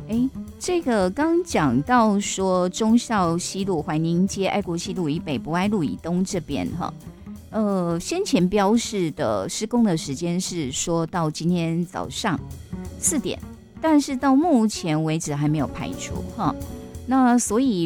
这个刚讲到说忠孝西路、怀宁街、爱国西路以北、博爱路以东这边哈，先前标示的施工的时间是说到今天早上4点，但是到目前为止还没有排除哈。那所以